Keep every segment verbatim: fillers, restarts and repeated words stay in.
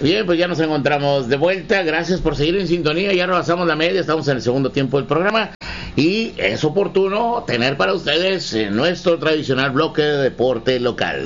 Bien, pues ya nos encontramos de vuelta. Gracias por seguir en sintonía. Ya rebasamos la media, estamos en el segundo tiempo del programa. Y es oportuno tener para ustedes nuestro tradicional bloque de deporte local.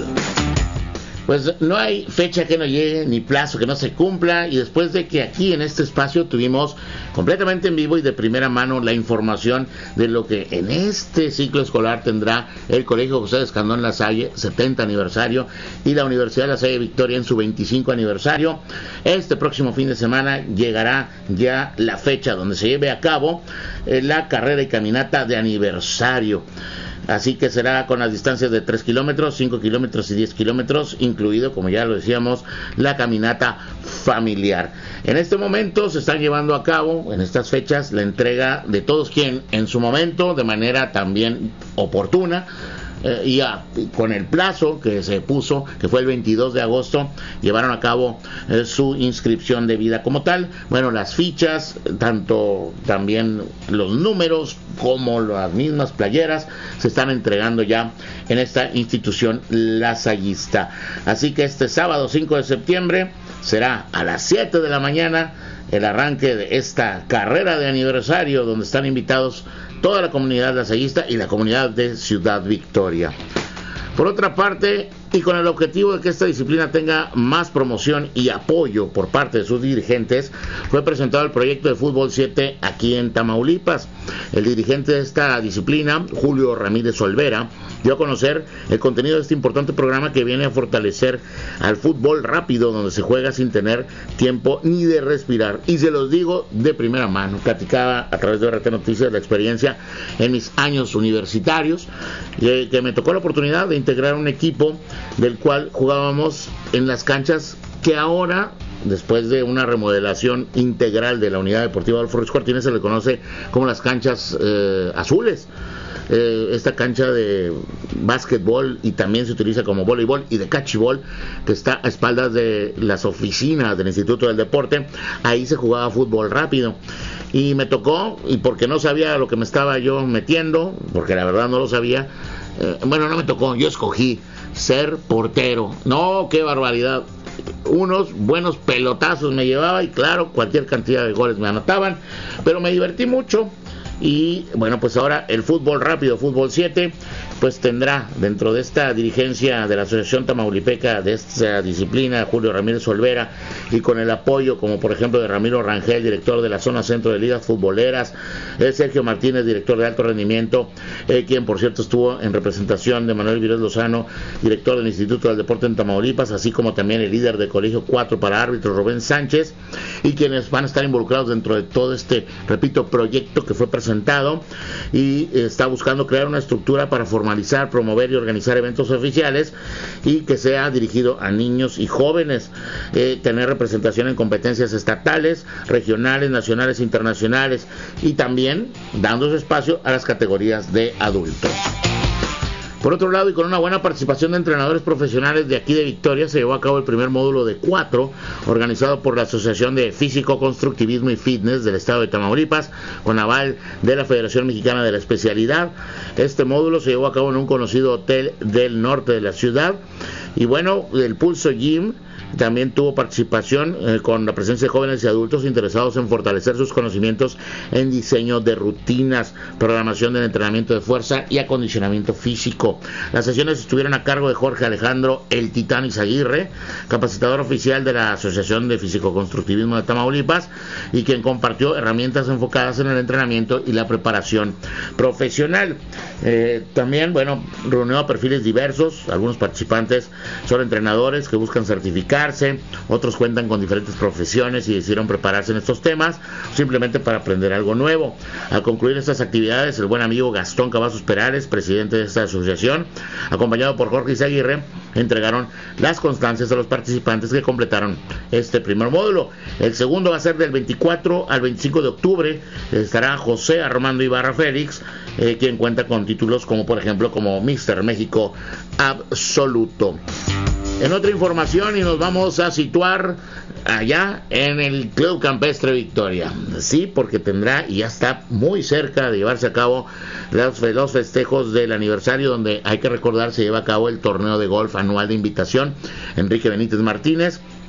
Pues no hay fecha que no llegue, ni plazo que no se cumpla, y después de que aquí en este espacio tuvimos completamente en vivo y de primera mano la información de lo que en este ciclo escolar tendrá el Colegio José de Escandón La Salle, setenta aniversario, y la Universidad de La Salle Victoria en su veinticinco aniversario, este próximo fin de semana llegará ya la fecha donde se lleve a cabo eh, la carrera y caminata de aniversario. Así que será con las distancias de tres kilómetros, cinco kilómetros y diez kilómetros, incluido, como ya lo decíamos, la caminata familiar. En este momento se están llevando a cabo, en estas fechas, la entrega de todos quien en su momento, de manera también oportuna, Eh, y a, con el plazo que se puso, que fue el veintidós de agosto, llevaron a cabo eh, su inscripción debida como tal. Bueno, las fichas, tanto también los números como las mismas playeras, se están entregando ya en esta institución lasallista. Así que este sábado cinco de septiembre será a las siete de la mañana el arranque de esta carrera de aniversario, donde están invitados toda la comunidad lasallista y la comunidad de Ciudad Victoria. Por otra parte, y con el objetivo de que esta disciplina tenga más promoción y apoyo por parte de sus dirigentes, fue presentado el proyecto de Fútbol siete aquí en Tamaulipas. El dirigente de esta disciplina, Julio Ramírez Olvera, dio a conocer el contenido de este importante programa que viene a fortalecer al fútbol rápido, donde se juega sin tener tiempo ni de respirar. Y se los digo de primera mano, platicaba a través de R T Noticias la experiencia en mis años universitarios, eh, que me tocó la oportunidad de integrar un equipo del cual jugábamos en las canchas que ahora, después de una remodelación integral de la unidad deportiva Adolfo Ruiz Cortines, se le conoce como las canchas eh, azules. Eh, esta cancha de básquetbol, y también se utiliza como voleibol y de cachibol, que está a espaldas de las oficinas del Instituto del Deporte. Ahí se jugaba fútbol rápido y me tocó, y porque no sabía lo que me estaba yo metiendo, porque la verdad no lo sabía, eh, bueno, no me tocó, yo escogí ser portero. No, qué barbaridad. Unos buenos pelotazos me llevaba y claro, cualquier cantidad de goles me anotaban, pero me divertí mucho. Y bueno, pues ahora el fútbol rápido, Fútbol siete, pues tendrá dentro de esta dirigencia de la Asociación Tamaulipeca de esta disciplina, Julio Ramírez Olvera, y con el apoyo, como por ejemplo de Ramiro Rangel, director de la zona centro de ligas futboleras, eh, Sergio Martínez, director de alto rendimiento, eh, quien por cierto estuvo en representación de Manuel Virés Lozano, director del Instituto del Deporte en Tamaulipas, así como también el líder de Colegio cuatro para árbitros, Rubén Sánchez, y quienes van a estar involucrados dentro de todo este, repito, proyecto que fue presentado presentado y está buscando crear una estructura para formalizar, promover y organizar eventos oficiales y que sea dirigido a niños y jóvenes, eh, tener representación en competencias estatales, regionales, nacionales, internacionales, y también dando su espacio a las categorías de adultos. Por otro lado, y con una buena participación de entrenadores profesionales de aquí de Victoria, se llevó a cabo el primer módulo de cuatro, organizado por la Asociación de Físico, Constructivismo y Fitness del Estado de Tamaulipas, con aval de la Federación Mexicana de la Especialidad. Este módulo se llevó a cabo en un conocido hotel del norte de la ciudad. Y bueno, el Pulso Gym también tuvo participación eh, con la presencia de jóvenes y adultos interesados en fortalecer sus conocimientos en diseño de rutinas, programación del entrenamiento de fuerza y acondicionamiento físico. Las sesiones estuvieron a cargo de Jorge Alejandro El Titán Izaguirre, capacitador oficial de la Asociación de Físico-Constructivismo de Tamaulipas, y quien compartió herramientas enfocadas en el entrenamiento y la preparación profesional. Eh, también, bueno, reunió a perfiles diversos. Algunos participantes son entrenadores que buscan certificar, otros cuentan con diferentes profesiones y decidieron prepararse en estos temas simplemente para aprender algo nuevo. Al concluir estas actividades, el buen amigo Gastón Cavazos Perales, presidente de esta asociación, acompañado por Jorge Izaguirre, entregaron las constancias a los participantes que completaron este primer módulo. El segundo va a ser del veinticuatro al veinticinco de octubre. Estará José Armando Ibarra Félix, eh, quien cuenta con títulos como por ejemplo como míster México Absoluto. En otra información, y nos vamos a situar allá en el Club Campestre Victoria, sí, porque tendrá y ya está muy cerca de llevarse a cabo los, los festejos del aniversario, donde hay que recordar se lleva a cabo el torneo de golf anual de invitación Enrique Benítez Martínez.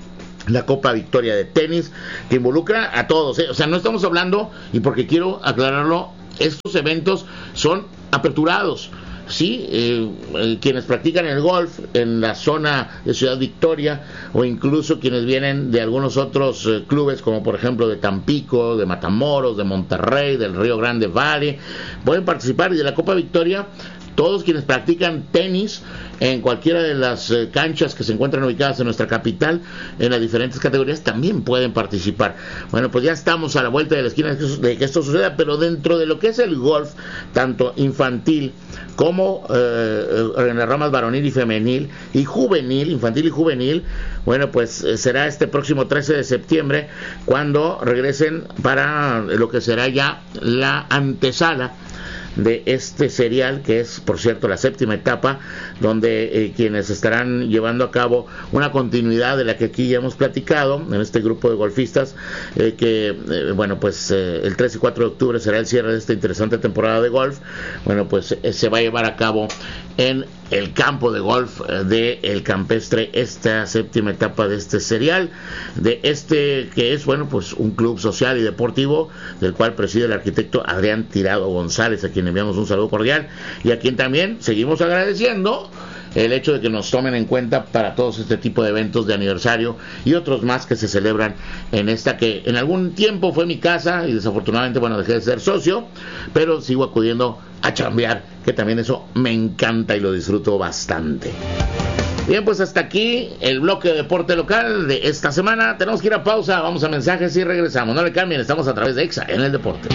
la Copa Victoria de tenis, que involucra a todos, ¿eh? O sea, no estamos hablando, y porque quiero aclararlo, estos eventos son aperturados. Sí, eh, eh, quienes practican el golf en la zona de Ciudad Victoria, o incluso quienes vienen de algunos otros eh, clubes, como por ejemplo de Tampico, de Matamoros, de Monterrey, del Río Grande Valley, pueden participar. Y de la Copa Victoria, todos quienes practican tenis en cualquiera de las eh, canchas que se encuentran ubicadas en nuestra capital, en las diferentes categorías, también pueden participar. Bueno, pues ya estamos a la vuelta de la esquina de que, de que esto suceda, pero dentro de lo que es el golf, tanto infantil como eh, en las ramas varonil y femenil y juvenil, infantil y juvenil, bueno, pues eh, será este próximo trece de septiembre cuando regresen para lo que será ya la antesala de este serial, que es, por cierto, la séptima etapa, donde eh, quienes estarán llevando a cabo una continuidad de la que aquí ya hemos platicado en este grupo de golfistas, eh, que, eh, bueno, pues eh, el tres y cuatro de octubre será el cierre de esta interesante temporada de golf. Bueno, pues eh, se va a llevar a cabo en el campo de golf eh, de El Campestre esta séptima etapa de este serial, de este que es, bueno, pues un club social y deportivo del cual preside el arquitecto Adrián Tirado González, a quien enviamos un saludo cordial y a quien también seguimos agradeciendo el hecho de que nos tomen en cuenta para todos este tipo de eventos de aniversario y otros más que se celebran en esta que en algún tiempo fue mi casa y desafortunadamente, bueno, dejé de ser socio, pero sigo acudiendo a chambear, que también eso me encanta y lo disfruto bastante. Bien, pues hasta aquí el bloque de deporte local de esta semana. Tenemos que ir a pausa, vamos a mensajes y regresamos. No le cambien, estamos a través de Exa en el deporte.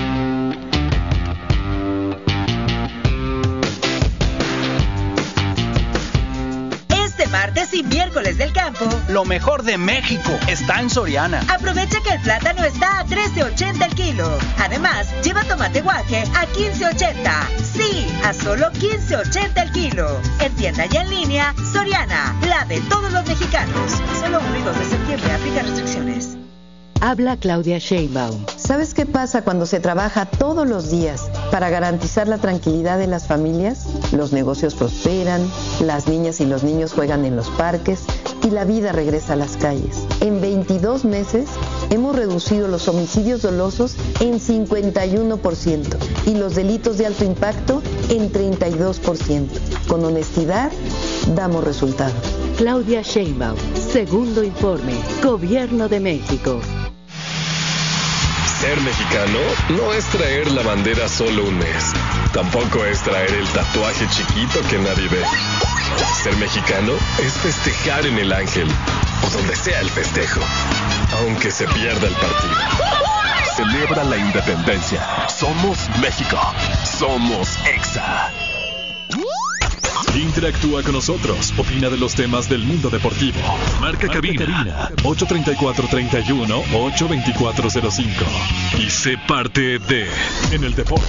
Martes y miércoles del campo, lo mejor de México está en Soriana. Aprovecha que el plátano está a trece ochenta el kilo. Además, lleva tomate guaje a quince ochenta. Sí, a solo quince ochenta el kilo. En tienda y en línea, Soriana, la de todos los mexicanos. Solo uno y dos de septiembre, aplica restricciones. Habla Claudia Sheinbaum. ¿Sabes qué pasa cuando se trabaja todos los días para garantizar la tranquilidad de las familias? Los negocios prosperan, las niñas y los niños juegan en los parques y la vida regresa a las calles. En veintidós meses hemos reducido los homicidios dolosos en cincuenta y uno por ciento y los delitos de alto impacto en treinta y dos por ciento. Con honestidad, damos resultados. Claudia Sheinbaum, segundo informe, Gobierno de México. Ser mexicano no es traer la bandera solo un mes. Tampoco es traer el tatuaje chiquito que nadie ve. Ser mexicano es festejar en el Ángel, o donde sea el festejo, aunque se pierda el partido. Celebra la independencia. Somos México. Somos Exa. Interactúa con nosotros, opina de los temas del mundo deportivo. Marca, Marca cabina, cabina ocho treinta y cuatro, treinta y uno, ocho veinticuatro cero cinco y sé parte de En el Deporte.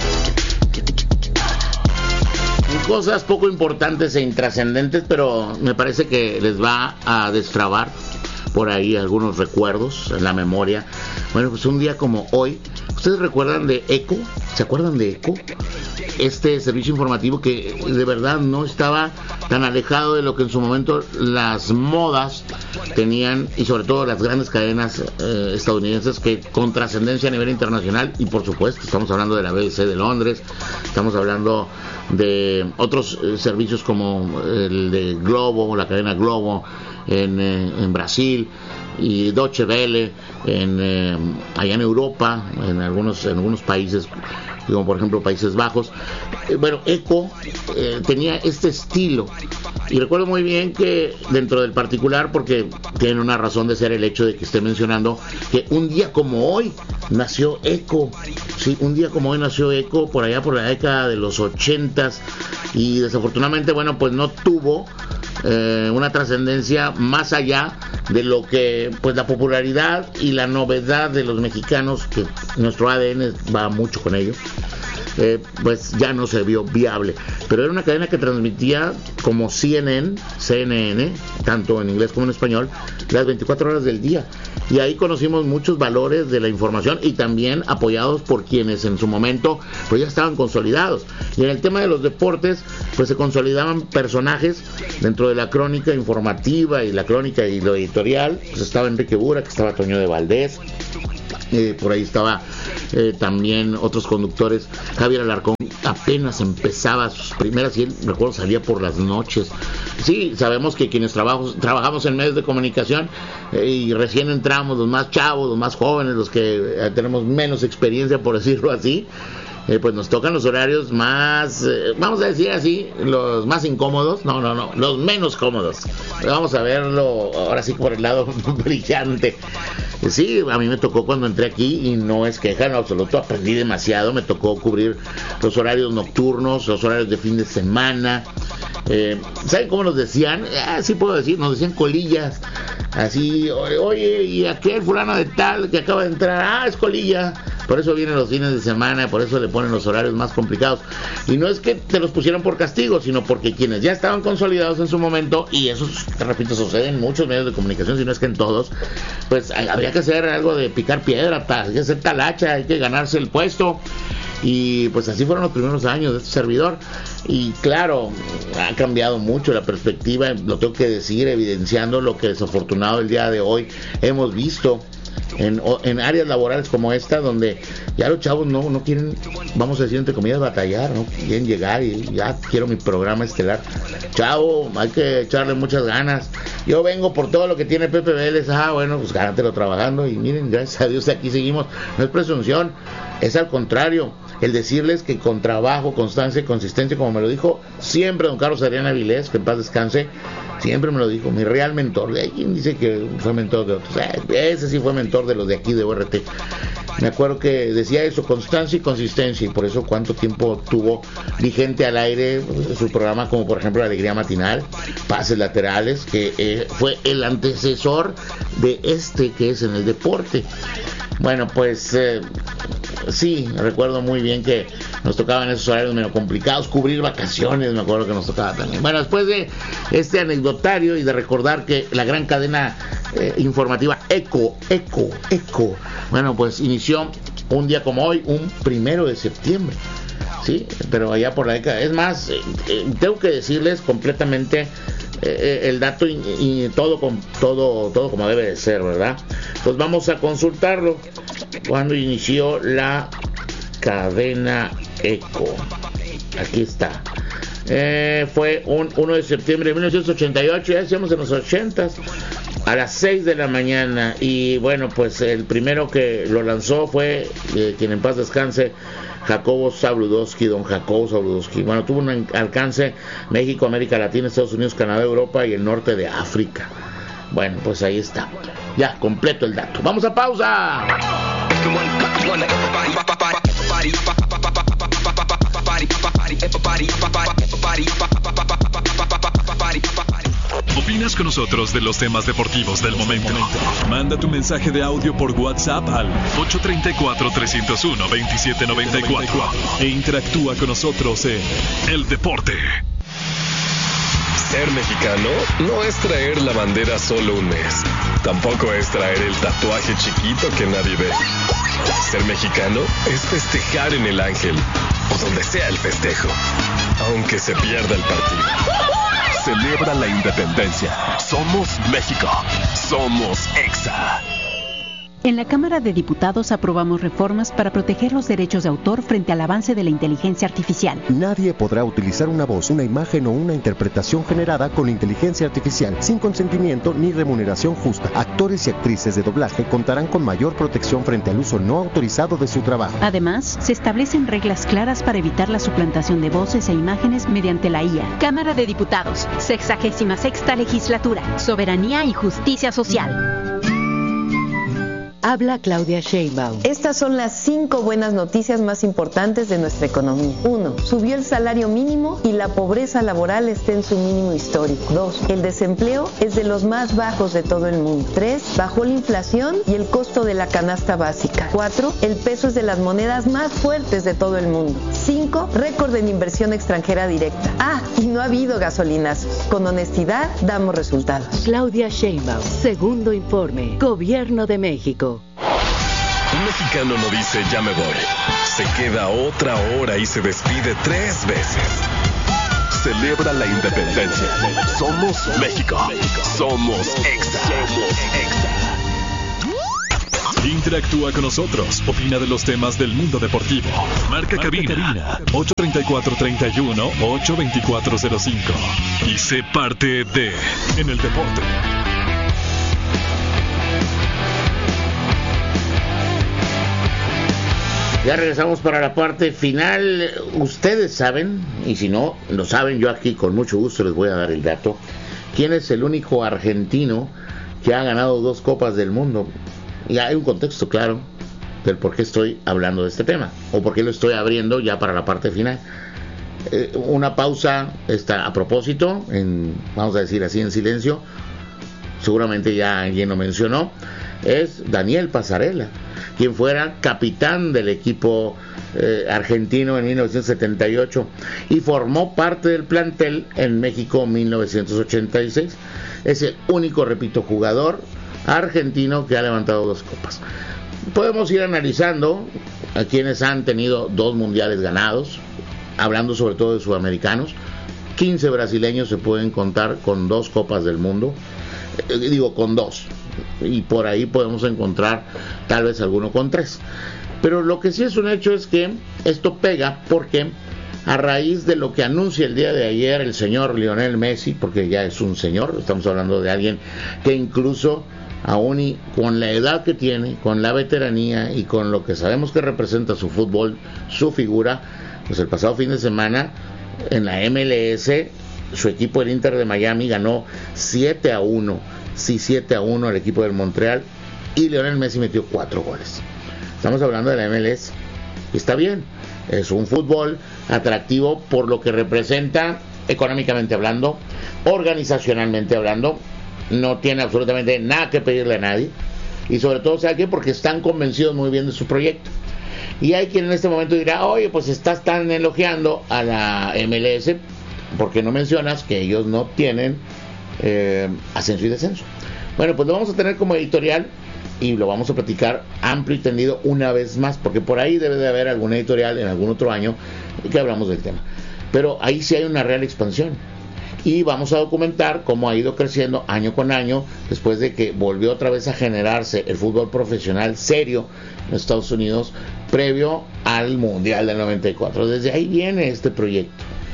Cosas poco importantes e intrascendentes, pero me parece que les va a destrabar por ahí algunos recuerdos en la memoria. Bueno, pues un día como hoy, ¿ustedes recuerdan de ECO? ¿Se acuerdan de ECO? Este servicio informativo que de verdad no estaba tan alejado de lo que en su momento las modas tenían, y sobre todo las grandes cadenas eh, estadounidenses que con trascendencia a nivel internacional. Y por supuesto estamos hablando de la B B C de Londres, estamos hablando de otros eh, servicios como el de Globo, la cadena Globo en, eh, en Brasil, y Deutsche Welle en, eh, allá en Europa, en algunos, en algunos países como por ejemplo Países Bajos. Eh, bueno, ECO eh, tenía este estilo, y recuerdo muy bien que dentro del particular, porque tiene una razón de ser el hecho de que esté mencionando que un día como hoy nació ECO. Sí, un día como hoy nació ECO por allá por la década de los ochentas, y desafortunadamente, bueno, pues no tuvo eh, una trascendencia más allá de lo que, pues la popularidad y la novedad de los mexicanos, que nuestro A D N va mucho con ellos. eh, pues ya no se vio viable. Pero era una cadena que transmitía como C N N, C N N, tanto en inglés como en español, las veinticuatro horas del día. Y ahí conocimos muchos valores de la información y también apoyados por quienes en su momento pues ya estaban consolidados. Y en el tema de los deportes, pues se consolidaban personajes dentro de la crónica informativa y la crónica y lo editorial. Pues estaba Enrique Burak, estaba Toño de Valdés, eh, por ahí estaba eh, también otros conductores. Javier Alarcón apenas empezaba sus primeras, y él, recuerdo, salía por las noches. Sí, sabemos que quienes trabajamos, trabajamos en medios de comunicación eh, y recién entramos, los más chavos, los más jóvenes, los que eh, tenemos menos experiencia, por decirlo así, Eh, pues nos tocan los horarios más, eh, vamos a decir así, los más incómodos, no, no, no, los menos cómodos. Vamos a verlo ahora sí por el lado brillante. Eh, sí, a mí me tocó cuando entré aquí, y no es queja en lo absoluto, aprendí demasiado. Me tocó cubrir los horarios nocturnos, los horarios de fin de semana. Eh, ¿Saben cómo nos decían? Ah, sí puedo decir, nos decían colillas. Así, oye, y aquel fulano de tal que acaba de entrar, ah, es colilla. Por eso vienen los fines de semana, por eso le ponen los horarios más complicados. Y no es que te los pusieran por castigo, sino porque quienes ya estaban consolidados en su momento, y eso, te repito, sucede en muchos medios de comunicación, si no es que en todos, pues habría que hacer algo de picar piedra, hay que hacer talacha, hay que ganarse el puesto. Y pues así fueron los primeros años de este servidor. Y claro, ha cambiado mucho la perspectiva, lo tengo que decir, evidenciando lo que desafortunado el día de hoy hemos visto en, en áreas laborales como esta, donde ya los chavos no, no quieren, vamos a decir entre comillas, batallar, no quieren llegar y ya quiero mi programa estelar. Chavo, hay que echarle muchas ganas. Yo vengo por todo lo que tiene Pepe Vélez. Ah, bueno, pues gánatelo trabajando. Y miren, gracias a Dios aquí seguimos. No es presunción, es al contrario, el decirles que con trabajo, constancia y consistencia, como me lo dijo siempre don Carlos Adrián Avilés, que en paz descanse, siempre me lo dijo, mi real mentor. De ahí quien dice que fue mentor de otros, eh, ese sí fue mentor de los de aquí de U R T. Me acuerdo que decía eso, constancia y consistencia, y por eso cuánto tiempo tuvo vigente al aire su programa, como por ejemplo La Alegría Matinal, Pases Laterales, que eh, fue el antecesor de este que es en el deporte. Bueno, pues eh, sí, recuerdo muy bien que nos tocaban esos horarios medio complicados, cubrir vacaciones, me acuerdo que nos tocaba también. Bueno, después de este anecdotario y de recordar que la gran cadena eh, informativa Eco, Eco, Eco, bueno, pues inició un día como hoy, un primero de septiembre, sí, pero allá por la década. Es más, eh, eh, tengo que decirles completamente eh, el dato y, y todo con todo, todo como debe de ser, ¿verdad? Pues vamos a consultarlo. Cuando inició la cadena Eco, aquí está. Eh, fue un uno de septiembre de mil novecientos ochenta y ocho, ya decíamos en los ochentas, a las seis de la mañana. Y bueno, pues el primero que lo lanzó fue, eh, quien en paz descanse, Jacobo Zabludovsky, don Jacobo Zabludovsky. Bueno, tuvo un alcance México, América Latina, Estados Unidos, Canadá, Europa y el norte de África. Bueno, pues ahí está, ya completo el dato. Vamos a pausa. ¿Opinas con nosotros de los temas deportivos del momento? Manda tu mensaje de audio por WhatsApp al ocho tres cuatro, tres cero uno, dos siete nueve cuatro e interactúa con nosotros en El Deporte. Ser mexicano no es traer la bandera solo un mes. Tampoco es traer el tatuaje chiquito que nadie ve. Ser mexicano es festejar en el Ángel, o donde sea el festejo, aunque se pierda el partido. Celebra la independencia. Somos México. Somos Exa. En la Cámara de Diputados aprobamos reformas para proteger los derechos de autor frente al avance de la inteligencia artificial. Nadie podrá utilizar una voz, una imagen o una interpretación generada con inteligencia artificial sin consentimiento ni remuneración justa. Actores y actrices de doblaje contarán con mayor protección frente al uso no autorizado de su trabajo. Además, se establecen reglas claras para evitar la suplantación de voces e imágenes mediante la I A. Cámara de Diputados, sexagésima sexta legislatura, soberanía y justicia social. Habla Claudia Sheinbaum. Estas son las cinco buenas noticias más importantes de nuestra economía. Uno, subió el salario mínimo y la pobreza laboral está en su mínimo histórico. Dos, el desempleo es de los más bajos de todo el mundo. Tres, bajó la inflación y el costo de la canasta básica. Cuatro, el peso es de las monedas más fuertes de todo el mundo. Cinco, récord en inversión extranjera directa. Ah, y no ha habido gasolinazos. Con honestidad damos resultados. Claudia Sheinbaum, segundo informe, Gobierno de México. Un mexicano no dice ya me voy, se queda otra hora y se despide tres veces. Celebra la independencia. Somos México. Somos Exa. Interactúa con nosotros. Opina de los temas del mundo deportivo. Marca cabina ocho treinta y cuatro, treinta y uno, ocho veinticuatro cero cinco. Y sé parte de En el Deporte. Ya regresamos para la parte final. Ustedes saben, y si no lo saben, yo aquí con mucho gusto les voy a dar el dato. ¿Quién es el único argentino que ha ganado dos Copas del Mundo? Y hay un contexto claro del por qué estoy hablando de este tema, o por qué lo estoy abriendo ya para la parte final. Eh, una pausa está a propósito, en, vamos a decir así en silencio, seguramente ya alguien lo mencionó, es Daniel Passarella, quien fuera capitán del equipo eh, argentino en mil novecientos setenta y ocho y formó parte del plantel en México mil novecientos ochenta y seis. Es el único, repito, jugador argentino que ha levantado dos copas. Podemos ir analizando a quienes han tenido dos mundiales ganados, hablando sobre todo de sudamericanos. quince brasileños se pueden contar con dos copas del mundo, eh, digo con dos, y por ahí podemos encontrar tal vez alguno con tres. Pero lo que sí es un hecho es que esto pega porque a raíz de lo que anuncia el día de ayer el señor Lionel Messi, porque ya es un señor, estamos hablando de alguien que incluso aún y con la edad que tiene, con la veteranía y con lo que sabemos que representa su fútbol, su figura, pues el pasado fin de semana en la M L S su equipo, el Inter de Miami, ganó siete a uno, sí, siete a uno al equipo del Montreal, y Lionel Messi metió cuatro goles. Estamos hablando de la M L S, está bien, es un fútbol atractivo por lo que representa económicamente hablando, organizacionalmente hablando, no tiene absolutamente nada que pedirle a nadie, y sobre todo, ¿sabe qué? Porque están convencidos muy bien de su proyecto. Y hay quien en este momento dirá, oye, pues estás tan elogiando a la M L S, porque no mencionas que ellos no tienen eh, ascenso y descenso. Bueno, pues lo vamos a tener como editorial y lo vamos a platicar amplio y tendido una vez más, porque por ahí debe de haber algún editorial en algún otro año que hablamos del tema. Pero ahí sí hay una real expansión. Y vamos a documentar cómo ha ido creciendo año con año después de que volvió otra vez a generarse el fútbol profesional serio en Estados Unidos previo al Mundial del noventa y cuatro. Desde ahí viene este proyecto.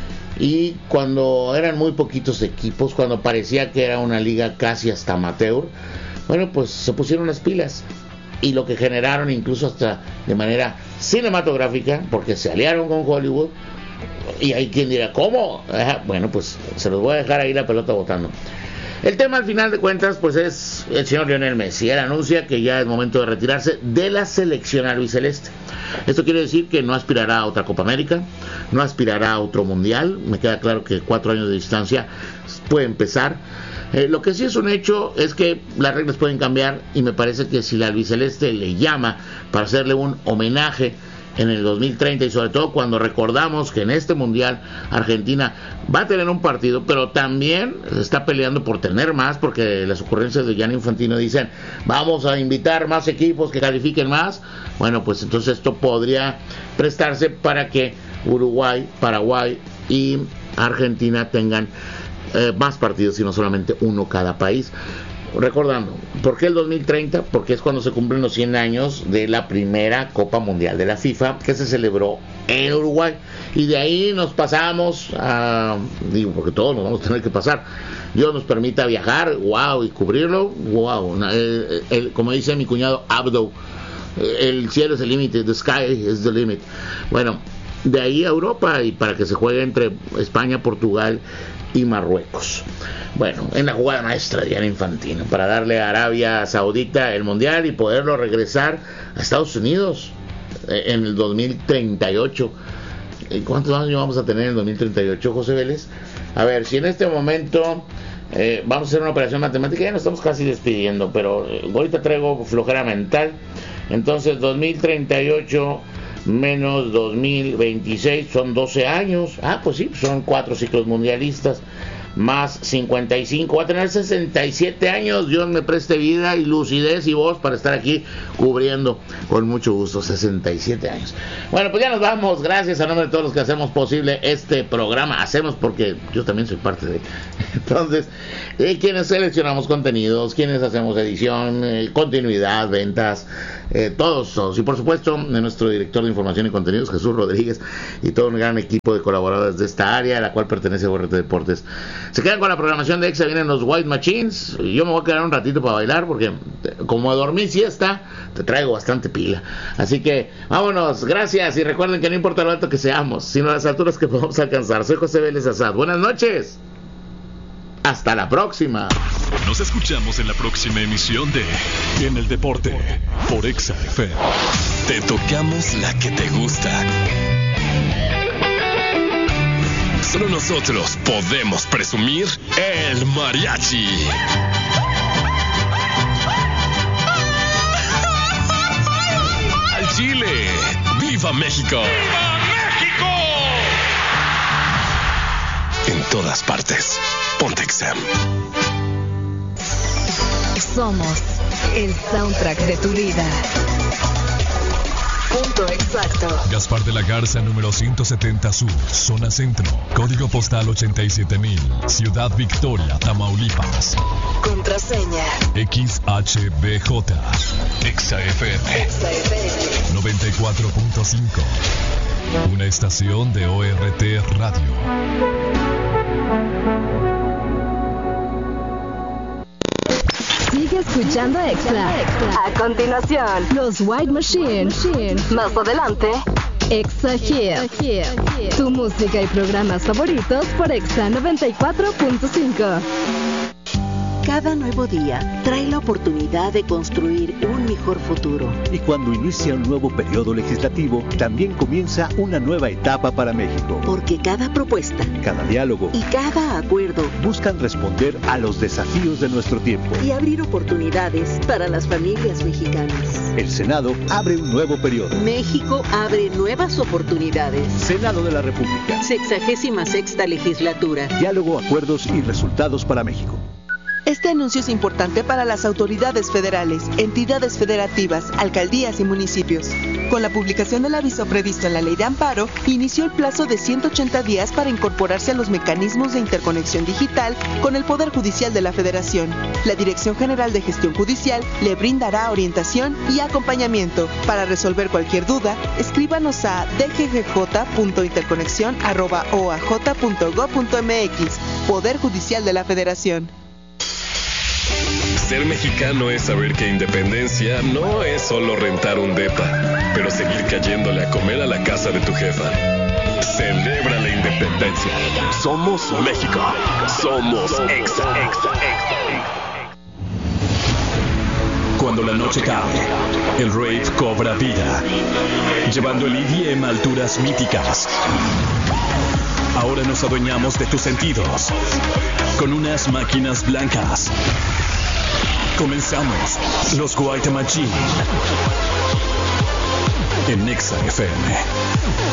Y cuando eran muy poquitos equipos, cuando parecía que era una liga casi hasta amateur, bueno, pues se pusieron las pilas. Y lo que generaron incluso hasta de manera cinematográfica, porque se aliaron con Hollywood. Y hay quien dirá, ¿cómo? Ah, bueno, pues se los voy a dejar ahí la pelota botando. El tema al final de cuentas pues es el señor Lionel Messi. Él anuncia que ya es momento de retirarse de la selección albiceleste. Esto quiere decir que no aspirará a otra Copa América, no aspirará a otro Mundial. Me queda claro que cuatro años de distancia puede empezar. Eh, lo que sí es un hecho es que las reglas pueden cambiar, y me parece que si la albiceleste le llama para hacerle un homenaje en el dos mil treinta, y sobre todo cuando recordamos que en este Mundial Argentina va a tener un partido, pero también se está peleando por tener más, porque las ocurrencias de Gianni Infantino dicen, vamos a invitar más equipos que califiquen más. Bueno, pues entonces esto podría prestarse para que Uruguay, Paraguay y Argentina tengan eh, más partidos y no solamente uno cada país. Recordando, ¿por qué el dos mil treinta? Porque es cuando se cumplen los cien años de la primera Copa Mundial de la FIFA, que se celebró en Uruguay, y de ahí nos pasamos a, digo, porque todos nos vamos a tener que pasar, Dios nos permita viajar, wow, y cubrirlo, wow, el, el, como dice mi cuñado Abdo, el cielo es el límite, the sky is the limit. Bueno, de ahí a Europa y para que se juegue entre España, Portugal y Marruecos. Bueno, en la jugada maestra de Gianni Infantino para darle a Arabia Saudita el mundial y poderlo regresar a Estados Unidos en el dos mil treinta y ocho. ¿Cuántos años vamos a tener en el dos mil treinta y ocho, José Vélez? A ver, si en este momento eh, vamos a hacer una operación matemática, ya nos estamos casi despidiendo, pero eh, ahorita traigo flojera mental. Entonces dos mil treinta y ocho menos dos mil veintiséis son doce años. Ah, pues sí, son cuatro ciclos mundialistas más cincuenta y cinco, va a tener sesenta y siete años. Dios me preste vida y lucidez y voz para estar aquí cubriendo con mucho gusto. Sesenta y siete años. Bueno, pues ya nos vamos. Gracias a nombre de todos los que hacemos posible este programa. Hacemos porque yo también soy parte de. Entonces, eh, quienes seleccionamos contenidos, quienes hacemos edición, eh, continuidad, ventas, eh, todos, todos. Y por supuesto, de nuestro director de información y contenidos, Jesús Rodríguez, y todo un gran equipo de colaboradores de esta área, a la cual pertenece U R T Deportes. Se quedan con la programación de Exa, vienen los White Machines. Y yo me voy a quedar un ratito para bailar porque como dormí siesta, te traigo bastante pila. Así que vámonos, gracias. Y recuerden que no importa lo alto que seamos, sino las alturas que podamos alcanzar. Soy José Vélez Azad. Buenas noches. Hasta la próxima. Nos escuchamos en la próxima emisión de En el Deporte por Exa F M. Te tocamos la que te gusta. Solo nosotros podemos presumir el mariachi. Al Chile. ¡Viva México! ¡Viva México! En todas partes. Ponte Exa. Somos el soundtrack de tu vida. Punto exacto. Gaspar de la Garza, número ciento setenta Sur, zona centro, código postal ochenta y siete mil, Ciudad Victoria, Tamaulipas. Contraseña X H B J. Exa F M. Exa F M noventa y cuatro punto cinco. Una estación de O R T Radio. Sigue escuchando Extra. A continuación, los White Machine. Más adelante, Exa Hit. Tu música y programas favoritos por Exa noventa y cuatro punto cinco. Cada nuevo día trae la oportunidad de construir un mejor futuro. Y cuando inicia un nuevo periodo legislativo, también comienza una nueva etapa para México. Porque cada propuesta, cada diálogo y cada acuerdo buscan responder a los desafíos de nuestro tiempo y abrir oportunidades para las familias mexicanas. El Senado abre un nuevo periodo. México abre nuevas oportunidades. Senado de la República. Sexagésima sexta legislatura. Diálogo, acuerdos y resultados para México. Este anuncio es importante para las autoridades federales, entidades federativas, alcaldías y municipios. Con la publicación del aviso previsto en la Ley de Amparo, inició el plazo de ciento ochenta días para incorporarse a los mecanismos de interconexión digital con el Poder Judicial de la Federación. La Dirección General de Gestión Judicial le brindará orientación y acompañamiento. Para resolver cualquier duda, escríbanos a d g g j punto interconexión arroba o a j punto gob punto m x. Poder Judicial de la Federación. Ser mexicano es saber que independencia no es solo rentar un depa, pero seguir cayéndole a comer a la casa de tu jefa. Celebra la independencia. Somos México. Somos Exa. Cuando la noche cae, el rave cobra vida, llevando el E D M a alturas míticas. Ahora nos adueñamos de tus sentidos con unas máquinas blancas. Comenzamos los White Machine en Exa F M.